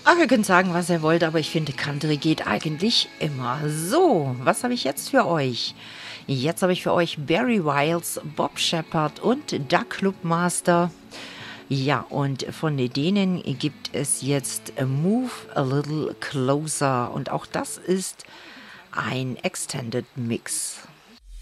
Ach, ihr könnt sagen, was ihr wollt, aber ich finde, Country geht eigentlich immer so. Was habe ich jetzt für euch? Jetzt habe ich für euch Barry Wiles, Bob Shepherd und Doug Clubmaster. Ja, und von denen gibt es jetzt Move a Little Closer. Und auch das ist ein Extended Mix.